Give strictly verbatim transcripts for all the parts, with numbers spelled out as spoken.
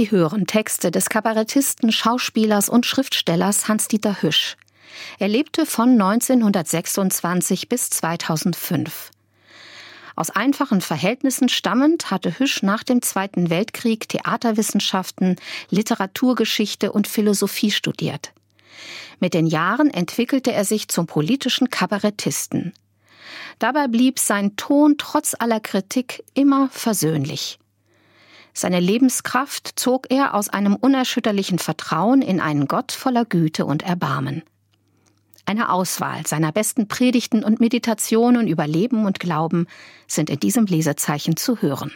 Sie hören Texte des Kabarettisten, Schauspielers und Schriftstellers Hans-Dieter Hüsch. Er lebte von neunzehnhundertsechsundzwanzig bis zweitausendfünf. Aus einfachen Verhältnissen stammend hatte Hüsch nach dem Zweiten Weltkrieg Theaterwissenschaften, Literaturgeschichte und Philosophie studiert. Mit den Jahren entwickelte er sich zum politischen Kabarettisten. Dabei blieb sein Ton trotz aller Kritik immer versöhnlich. Seine Lebenskraft zog er aus einem unerschütterlichen Vertrauen in einen Gott voller Güte und Erbarmen. Eine Auswahl seiner besten Predigten und Meditationen über Leben und Glauben sind in diesem Lesezeichen zu hören.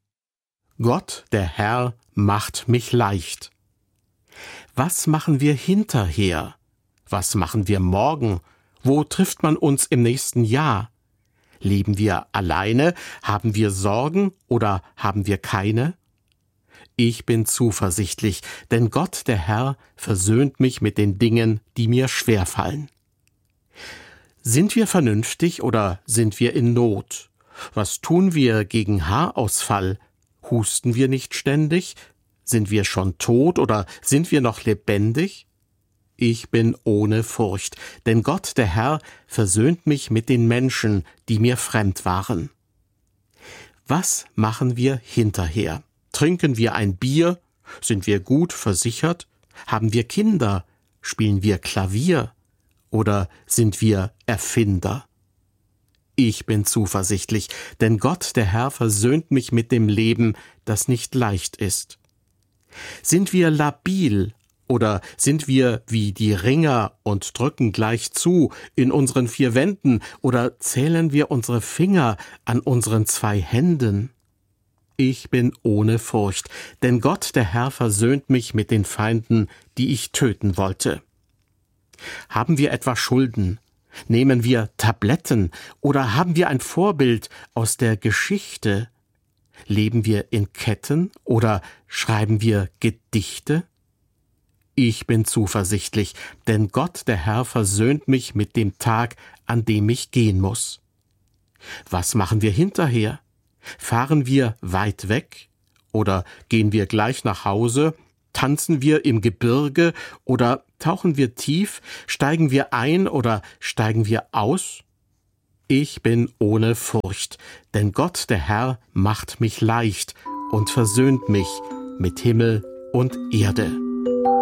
Gott, der Herr, macht mich leicht. Was machen wir hinterher? Was machen wir morgen? Wo trifft man uns im nächsten Jahr? Leben wir alleine? Haben wir Sorgen oder haben wir keine? Ich bin zuversichtlich, denn Gott, der Herr, versöhnt mich mit den Dingen, die mir schwerfallen. Sind wir vernünftig oder sind wir in Not? Was tun wir gegen Haarausfall? Husten wir nicht ständig? Sind wir schon tot oder sind wir noch lebendig? Ich bin ohne Furcht, denn Gott, der Herr, versöhnt mich mit den Menschen, die mir fremd waren. Was machen wir hinterher? Trinken wir ein Bier? Sind wir gut versichert? Haben wir Kinder? Spielen wir Klavier? Oder sind wir Erfinder? Ich bin zuversichtlich, denn Gott, der Herr, versöhnt mich mit dem Leben, das nicht leicht ist. Sind wir labil? Oder sind wir wie die Ringer und drücken gleich zu in unseren vier Wänden? Oder zählen wir unsere Finger an unseren zwei Händen? Ich bin ohne Furcht, denn Gott, der Herr, versöhnt mich mit den Feinden, die ich töten wollte. Haben wir etwa Schulden? Nehmen wir Tabletten? Oder haben wir ein Vorbild aus der Geschichte? Leben wir in Ketten? Oder schreiben wir Gedichte? Ich bin zuversichtlich, denn Gott, der Herr, versöhnt mich mit dem Tag, an dem ich gehen muss. Was machen wir hinterher? Fahren wir weit weg? Oder gehen wir gleich nach Hause? Tanzen wir im Gebirge? Oder tauchen wir tief? Steigen wir ein oder steigen wir aus? Ich bin ohne Furcht, denn Gott, der Herr, macht mich leicht und versöhnt mich mit Himmel und Erde.